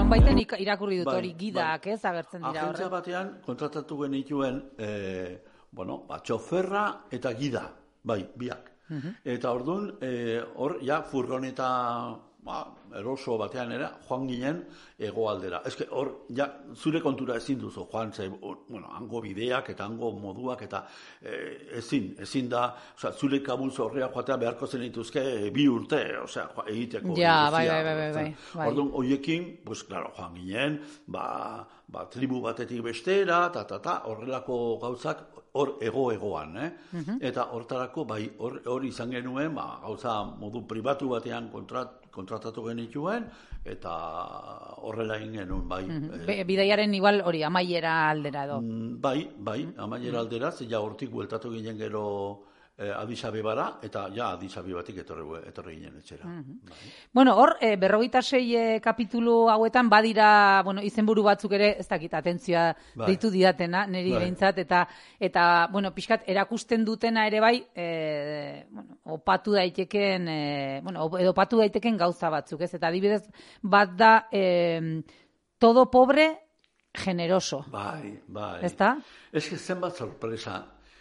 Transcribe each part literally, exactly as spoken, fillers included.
nonbaiten irakurri dut bai, hori gidak, bai. ez, agertzen dira horrek. Agentzia batean kontratatu genituen, eh, bueno, ba, txoferra eta gida, bai, biak. Uh-huh. Eta orduan, eh, hor, ja, furgoneta, ba, eroso batean era, joan ginen hegoaldera. Ez que hor, ja, zure kontura ezin duzu, joan, ze, bueno, hango bideak eta hango moduak eta eh, ezin, ezin da, osea, zure kabuz horrea joatea beharko zen dituzke e, bi urte, osea, egiteko. Ja, bai, bai, bai, bai, bai. Orduan, hoiekin, pues, claro, joan ginen, ba, ba, tribu batetik bestera, ta, ta, ta, horrelako gauzak, hor ego-egoan, eh? Uh-huh. Eta hortarako, bai, hor, hor izan genuen, ba, gauza modu pribatu batean kontrat, kontratatu genituen, eta horrela egin genuen, bai. Uh-huh. eh, Bidaiaren igual hori, amaiera aldera edo. Bai, bai, amaiera uh-huh. aldera, ze ja hortik bueltatu ginen gero eh, Addis Abebara, eta ja Addis Abebatik etorri, etorri ginen etxera. Uh-huh. Bai. Bueno, hor, eh, berrogeita sei eh, kapitulu hauetan badira, bueno, izenburu batzuk ere, ez dakit, atentzioa bai. Deitu didatena, niri bai. Behintzat, eta, eta, bueno, pixkat, erakusten dutena ere bai, eh, bueno, opatu daiteken, eh, bueno, edo opatu daiteken gauza batzuk, ez? Eta adibidez, bat da, eh, todo pobre, generoso. Bai, bai. Ezta? Ez que zenbat sorpresa.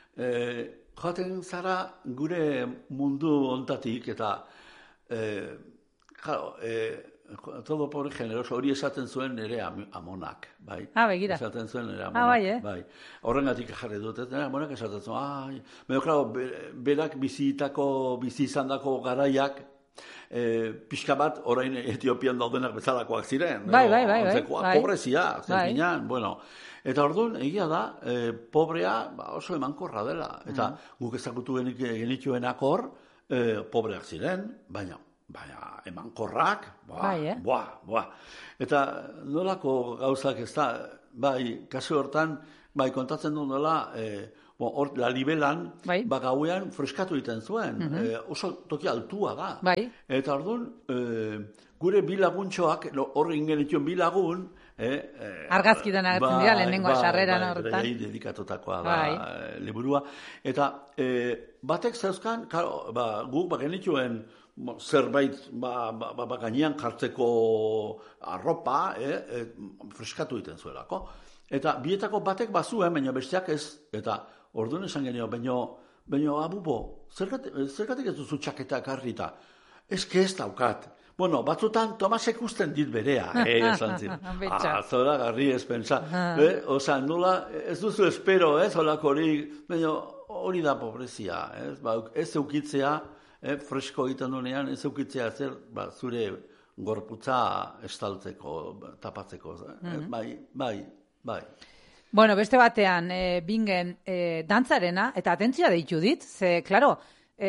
Eh, Joaten zara gure mundu ontatik eta eh, claro, eh, todo pobre generoso hori esaten zuen nire amonak, bai. Ah, begira. Esaten zuen nire amonak, ah, bai, eh? bai. Horrengatik jarri dut, ez nire amonak esaten zuen, ai, baina, claro, berak bizitako, bizi izandako garaiak, eh, pixka bat, orain Etiopian daudenak bezalakoak ziren. Bai, bai, bai, bai. bai. Pobrezia, bai. Zinean, bueno. Eta orduan, egia da, eh, pobrea ba, oso emankorra dela. Eta mm. guk ezagutu genituen akor, eh, pobreak ziren, baina, baina emankorrak, boa, bai, eh? boa, boa. Eta nolako gauzak ez da, bai, kasu hortan, bai, kontatzen du nola, eh, bon, hor, la libelan, bai. Ba, gauean freskatu egiten zuen, mm-hmm. eh, oso toki altua da. Bai. Eta orduan, eh, gure bilaguntxoak, hor ingen dituen bilagun, Eh, eh, argazkitan agertzen dira, lehenengo sarreran horretan. Bai, dedikatutakoa da bai. Liburua. Eta eh, batek zeuzkan, karo, ba, guk ba, genituen zerbait ba, ba, ba, gainean jartzeko arropa, eh, eh, freskatu egiten zuelako. Eta bietako batek bazuen, baina besteak ez, eta orduan esan genio, baina, baina abubo, zergatik, zergatik ez duzu txaketa karrita? Ez que ez daukat. Bueno, batzutan Tomasek usten dit berea, eh, esan zin. Ah, zora garri ez pentsa. eh, Osa, nola, ez duzu espero, ez, holako hori, baina hori da pobrezia, ez, ba, ez eukitzea, eh, fresko egiten duenean, ez eukitzea zer, ba, zure gorputza estaltzeko, tapatzeko, eh, bai, bai, bai. Bueno, beste batean, eh, bingen, eh, dantzarena, eta atentzioa deitu dit, ze, klaro,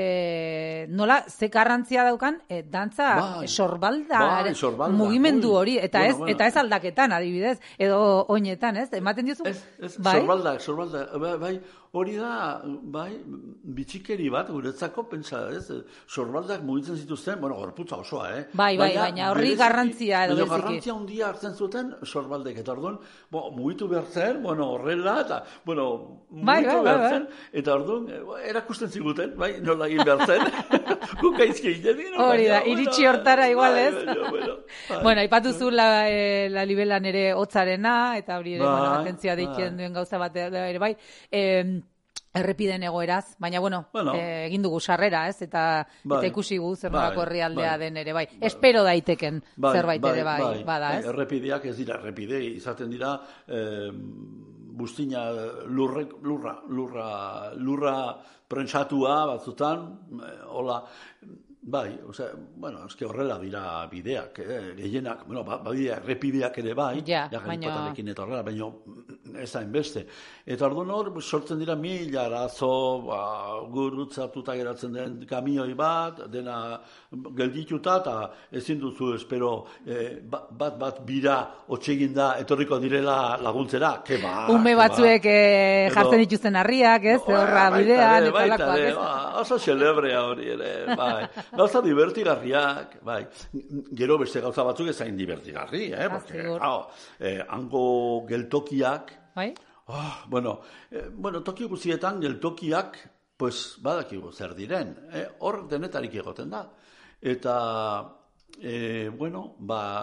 Eh, nola, ze garrantzia daukan eh, dantza bai, sorbalda, bai, sorbalda mugimendu hori, eta, bueno, ez, bueno. eta ez aldaketan, adibidez, edo oinetan, ez? Ematen diozu? Ez, ez, bai? sorbalda, sorbalda, bai, hori da, bai, bitxikeri bat, guretzako, pentsa, ez, sorbaldak mugitzen zituzten, bueno, gorputza osoa, eh? Bai, bai, baina, baina horri bereziki, garrantzia edo beziki. Garrantzia handia hartzen zuten sorbaldek, eta orduan, bo, mugitu behar zen, bueno, horrela, eta, bueno, mugitu bai, bai, behar bai, zen, bai. Eta orduan, erakusten ziguten, bai, nola egin behar zen, guk aizki egiten. Hori da, iritsi hortara igual, ez? Bai, bueno, bai, bueno, ipatu zu la, eh, la libelan ere hotzarena, eta hori ere, bai, bueno, atentzia deikien duen gauza bat ere, bai, eh, errepiden egoeraz, baina bueno, bueno eh, egin dugu sarrera, ez? Eta, bai, eta ikusi gu zer nolako herrialdea bai, den ere, bai. bai. Espero daiteken bai, zerbait bai, ere bai, bai, bada, ez? Errepideak ez dira errepide, izaten dira eh, buztina lurrek, lurra, lurra, lurra prentsatua batzutan, eh, hola, bai, osea, bueno, eske horrela dira bideak, eh, gehienak, bueno, badira errepideak ere bai, ja, baina eta horrela, baina ez da inbeste. Eta orduan hor sortzen dira mila arazo, ba, gurutzatuta geratzen den kamioi bat, dena geldituta, eta ezin duzu espero eh, bat bat bira otsegin da etorriko direla laguntzera, ke ba. Ume batzuek eh, jartzen dituzten harriak, ez? No, horra bidean, eta lakoak, ez? Ba, oso celebrea hori ere, bai. Gauza divertigarriak, bai. Gero beste gauza batzuk ezain divertigarri, eh? Porque, claro, eh, hango geltokiak, bai? Oh, bueno, eh, bueno, toki guztietan geltokiak, pues, badakigu zer diren, eh? Hor denetarik egoten da. Eta, eh, bueno, ba,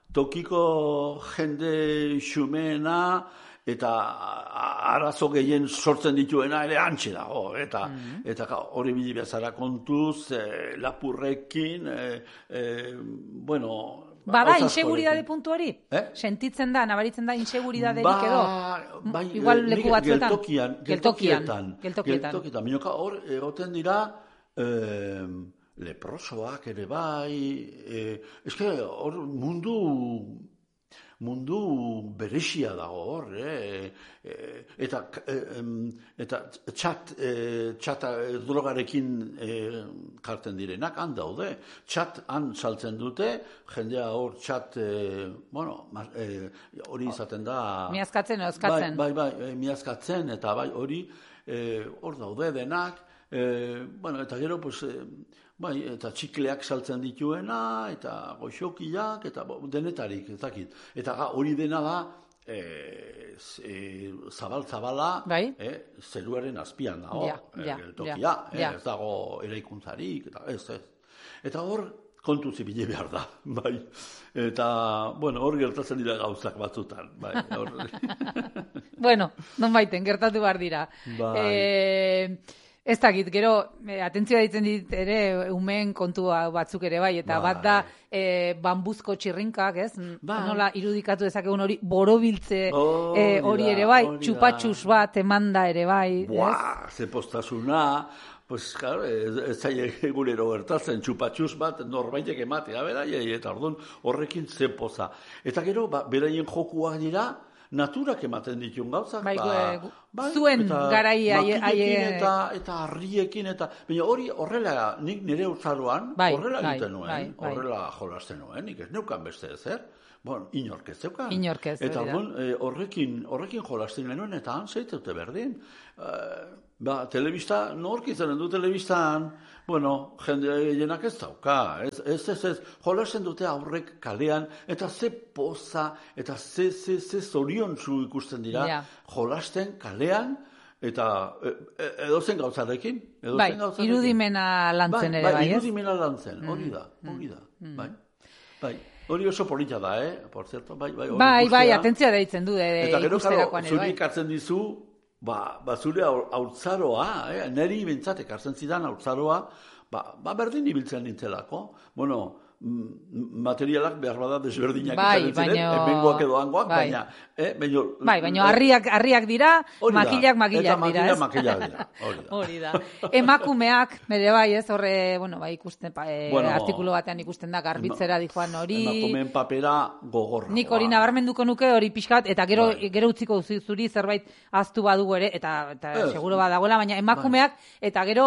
tokiko jende xumeena, eta arazo gehien sortzen dituena ere antxe dago, eta mm-hmm. eta hori bili bezala kontuz, eh, lapurrekin, eh, eh, bueno... Bada, inseguridade puntuari? Eh? Sentitzen da, nabaritzen da inseguridaderik ba, edo? Bai, igual leku batzuetan? Geltokian, geltokietan. Geltokietan. Geltokietan. Minioka hor, egoten dira, eh, leprosoak ere bai, eh, eske hor mundu... mundu berexia dago hor, eh? E, eta, e, eta txat, e, txat drogarekin e, karten direnak, han daude. Txat han saltzen dute, jendea hor txat, e, bueno, e, hori izaten da... Miazkatzen, ozkatzen. Bai, bai, bai, miazkatzen, eta bai, hori e, hor daude denak, e, bueno, eta gero, pues... E, bai, eta txikleak saltzen dituena, eta goxokiak, eta denetarik, ez dakit. Eta hori dena da, e, e, zabal-zabala, bai? e, zeruaren azpian dago, ja, ja, e, tokia, ja, e, ja. ez dago eraikuntzarik, eta ez, ez. Eta hor, kontu zibile behar da, bai. Eta, bueno, hor gertatzen dira gauzak batzutan, bai. Hor... bueno, non baiten, gertatu behar dira. Bai. E... Ez dakit, gero, eh, atentzioa ditzen dit ere, umeen kontua batzuk ere bai, eta bai. Bat da, eh, bambuzko txirrinkak, ez? Bai. Nola irudikatu dezakegun hori, borobiltze oh, eh, hori ere bai, txupatxus bat emanda ere bai. Buah, ze postasuna, pues, claro, ez, ez zaila egunero gertatzen, txupatxus bat norbaitek ematea, beraiei, eta orduan horrekin ze poza. Eta gero, ba, beraien jokuak dira, naturak ematen ditun gauzak, bai, ba, bai, zuen garai makillekin eta, eta harriekin, eta baina hori horrela, nik nire urtzaroan, bai, horrela bai, egiten nuen, bai, bai. horrela jolasten nuen, nik ez neukan beste ezer, bon, inork ez zeukan. Inork ez, eta bon, e, horrekin, horrekin jolasten genuen, eta han zeitute berdin. E, ba, telebista, nork izanen du telebistan, bueno, jende jenak ez dauka, ez, ez, ez, ez, jolasten dute aurrek kalean, eta ze poza, eta ze, ze, ze zoriontsu ikusten dira, yeah. Jolasten kalean, eta e, e, edozen gauzarekin, edozen bai, gauzarekin. Irudimena lantzen bai, ere, bai, bai, ez? irudimena lantzen, hori da, hori da, mm. bai, bai. Hori oso polita da, eh? Por cierto, bai, bai, bai, bai, atentzioa deitzen du, de, eta gero, ikusterakoan ere, bai. Zuri ekartzen dizu, ba, ba zure haurtzaroa, eh? Neri bintzat ekartzen zidan haurtzaroa, ba, ba berdin ibiltzen nintzelako. Bueno, materialak behar bada desberdinak bai, izan ziren, hemengoak edo hangoak, bai. baina... Eh, baino, bai, baina harriak, harriak dira, makillak, makillak dira. Eta makillak dira, hori da. Hori da. Emakumeak, bere bai, ez, horre, bueno, bai, ikusten, pa, eh, bueno, artikulu batean ikusten da, garbitzera dijoan hori... Emakumeen papera gogorra. Nik hori nabarmenduko nuke, hori pixkat, eta gero, bai. Gero utziko zuri zerbait aztu badugu ere, eta, eta eh. seguro badagoela, baina emakumeak, bai. Eta gero...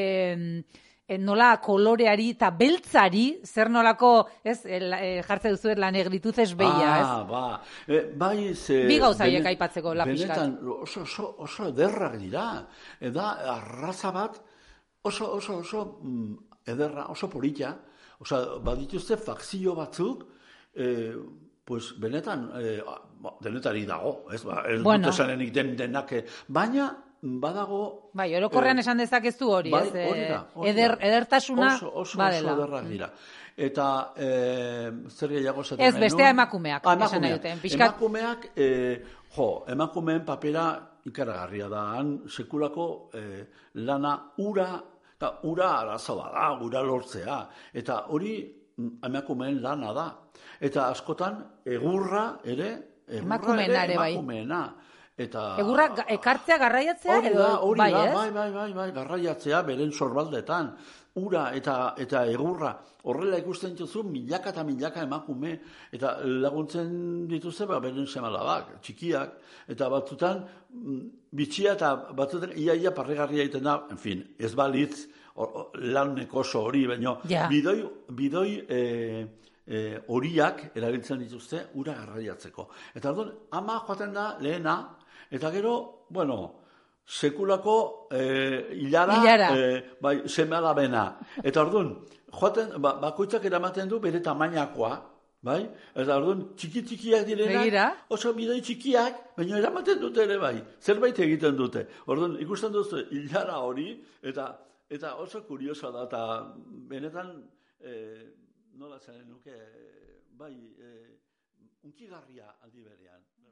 Eh, nola koloreari eta beltzari, zer nolako, ez, jartze duzu la negrituzes beia, ez? Ah, ba, e, bai, ze... Bi gauzaiek aipatzeko, lapiskat. Benetan, oso, oso, oso ederrak dira, eda, arraza bat, oso, oso, oso, ederra, oso polita, oso, badituzte fakzio batzuk, e, pues, benetan, e, denetari dago, ez, ba, ez bueno. Dut esanenik den denak, baina, badago... Bai, orokorrean eh, esan dezakezu hori, bai, ez? Hori da, hori eder, edertasuna oso, oso, badela. Oso ederrak dira. Eta eh, zer gehiago zaten... Ez, bestea emakumeak. Ah, emakumeak. Emakumeak, eh, jo, emakumeen papera ikaragarria da. Han sekulako eh, lana ura, eta ura arazo da, ura lortzea. Eta hori emakumeen lana da. Eta askotan, egurra ere, egurra ere emakumeena. Eta... Egurra ekartzea, garraiatzea? Hori da, hori bai, da, bai, bai, bai, bai, garraiatzea, beren sorbaldetan. Ura eta eta egurra. Horrela ikusten dituzu, milaka eta milaka emakume, eta laguntzen dituzte, ba, beren semalabak, txikiak, eta batzutan, bitxia eta batzutan, ia-ia parregarria egiten da, en fin, ez balitz, launeko oso hori, baina ja. bidoi, bidoi, eh, E, horiak erabiltzen dituzte ura garraiatzeko. Eta orduan, ama joaten da lehena, eta gero, bueno, sekulako e, hilara, e, bai, seme alabena. Eta orduan, joaten, ba, bakoitzak eramaten du bere tamainakoa, bai? Eta orduan, txiki-txikiak direnak, oso bidoi txikiak, baina eramaten dute ere bai, zerbait egiten dute. Orduan, ikusten duzu hilara hori, eta, eta oso kurioso da, eta benetan... E, nola zaren nuke, bai, e, unkigarria aldi berean.